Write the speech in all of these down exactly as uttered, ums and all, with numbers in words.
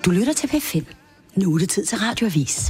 Du lytter til P fem. Nu er det tid til Radioavis.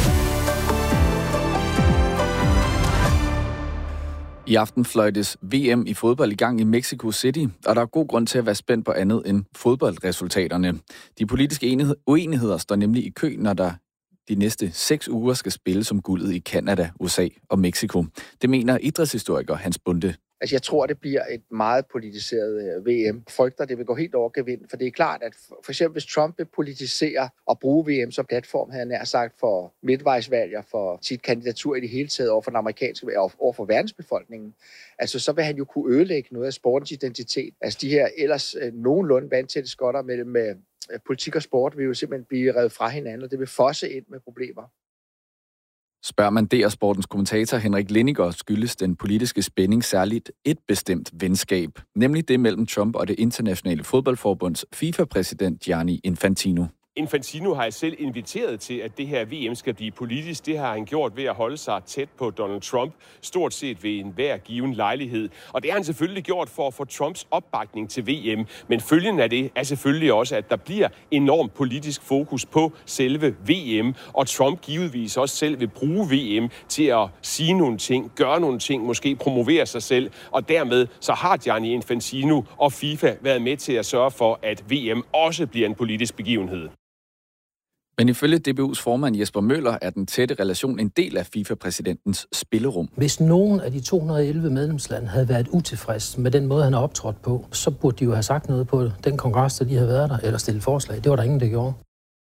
I aften fløjtes V M i fodbold i gang i Mexico City, og der er god grund til at være spændt på andet end fodboldresultaterne. De politiske uenigheder står nemlig i kø, når der de næste seks uger skal spille som guldet i Canada, U S A og Mexico. Det mener idrætshistoriker Hans Bunde. Altså, jeg tror, det bliver et meget politiseret V M. Frygter, det vil gå helt over gevind, for det er klart, at for eksempel hvis Trump vil politisere og bruge V M som platform, havde han nær sagt, for midtvejsvalg og for sit kandidatur i det hele taget over for den amerikanske, over for verdensbefolkningen, altså så vil han jo kunne ødelægge noget af sportens identitet. Altså de her ellers nogenlunde vandtætte skotter mellem politik og sport vil jo simpelthen blive revet fra hinanden, og det vil fosse ind med problemer. Spørger man D R-sportens kommentator Henrik Lindiger, skyldes den politiske spænding særligt et bestemt venskab, nemlig det mellem Trump og det internationale fodboldforbunds FIFA-præsident Gianni Infantino. Infantino har jeg selv inviteret til, at det her V M skal blive politisk. Det har han gjort ved at holde sig tæt på Donald Trump, stort set ved enhver given lejlighed. Og det har han selvfølgelig gjort for at få Trumps opbakning til V M. Men følgen af det er selvfølgelig også, at der bliver enormt politisk fokus på selve V M. Og Trump givetvis også selv vil bruge V M til at sige nogle ting, gøre nogle ting, måske promovere sig selv. Og dermed så har Gianni Infantino og FIFA været med til at sørge for, at V M også bliver en politisk begivenhed. Men ifølge D B U's formand Jesper Møller er den tætte relation en del af FIFA-præsidentens spillerum. Hvis nogen af de to hundrede og elleve medlemslande havde været utilfreds med den måde, han har optrådt på, så burde de jo have sagt noget på den kongres, der de havde været der, eller stillet forslag. Det var der ingen, der gjorde.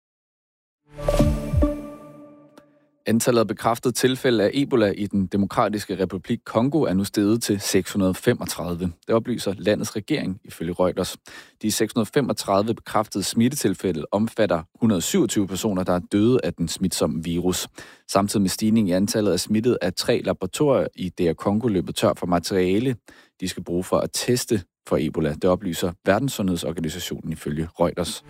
Antallet af bekræftede tilfælde af Ebola i den demokratiske republik Kongo er nu steget til seks hundrede og femogtredive. Det oplyser landets regering ifølge Reuters. De seks hundrede og femogtredive bekræftede smittetilfælde omfatter et hundrede og syvogtyve personer, der er døde af den smitsomme virus. Samtidig med stigning i antallet af smittet er tre laboratorier i D R Kongo løbet tør for materiale, de skal bruge for at teste for Ebola. Det oplyser Verdenssundhedsorganisationen ifølge Reuters.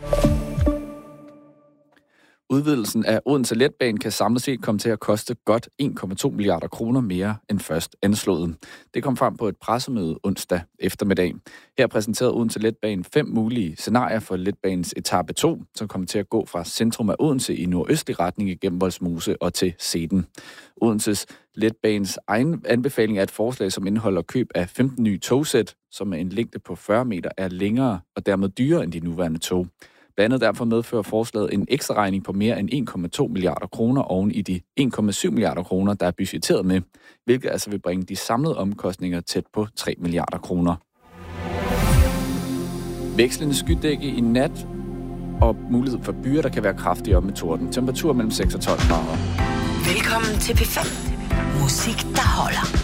Udvidelsen af Odense Letbane kan samlet set komme til at koste godt en komma to milliarder kroner mere end først anslået. Det kom frem på et pressemøde onsdag eftermiddag. Her præsenterede Odense Letbane fem mulige scenarier for letbanens etape to, som kommer til at gå fra centrum af Odense i nordøstlig retning igennem Vollsmose og til Seden. Odenses Letbanes egen anbefaling er et forslag, som indeholder køb af femten nye togsæt, som med en længde på fyrre meter er længere og dermed dyrere end de nuværende tog. Blandt andet derfor medfører forslaget en ekstra regning på mere end en komma to milliarder kroner oven i de en komma syv milliarder kroner, der er budgetteret med, hvilket altså vil bringe de samlede omkostninger tæt på tre milliarder kroner. Vekslende skydække i nat og mulighed for byer, der kan være kraftigere med torden. Temperatur mellem seks og tolv grader. Velkommen til P fem. Musik, der holder.